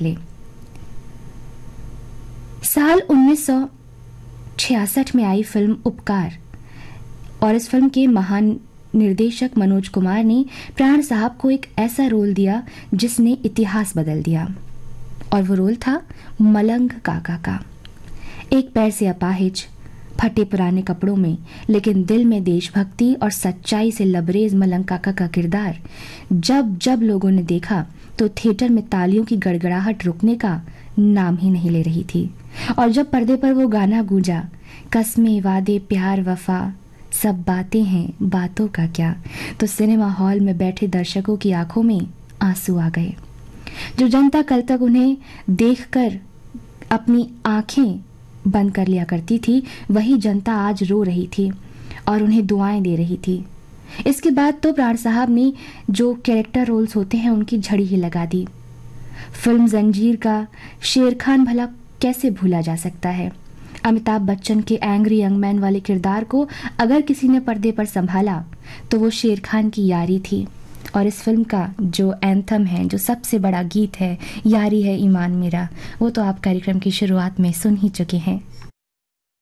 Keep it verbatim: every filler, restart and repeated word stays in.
निकले। साल उन्नीस सौ छियासठ में आई फिल्म उपकार और इस फिल्म के महान निर्देशक मनोज कुमार ने प्राण साहब को एक ऐसा रोल दिया जिसने इतिहास बदल दिया, और वो रोल था मलंग काका का। एक पैर से अपाहिज, फटे पुराने कपड़ों में लेकिन दिल में देशभक्ति और सच्चाई से लबरेज मलंग काका का किरदार जब जब लोगों ने देखा तो थिएटर में तालियों की गड़गड़ाहट रुकने का नाम ही नहीं ले रही थी। और जब पर्दे पर वो गाना गूंजा, कस्में वादे प्यार वफा सब बातें हैं बातों का क्या, तो सिनेमा हॉल में बैठे दर्शकों की आंखों में आंसू आ गए। जो जनता कल तक उन्हें देखकर अपनी आंखें बंद कर लिया करती थी, वही जनता आज रो रही थी और उन्हें दुआएं दे रही थी। इसके बाद तो प्राण साहब ने जो कैरेक्टर रोल्स होते हैं उनकी झड़ी ही लगा दी। फिल्म जंजीर का शेर खान भला कैसे भूला जा सकता है। अमिताभ बच्चन के एंग्री यंग मैन वाले किरदार को अगर किसी ने पर्दे पर संभाला तो वो शेर खान की यारी थी। और इस फिल्म का जो एंथम है, जो सबसे बड़ा गीत है, यारी है ईमान मेरा, वो तो आप कार्यक्रम की शुरुआत में सुन ही चुके हैं।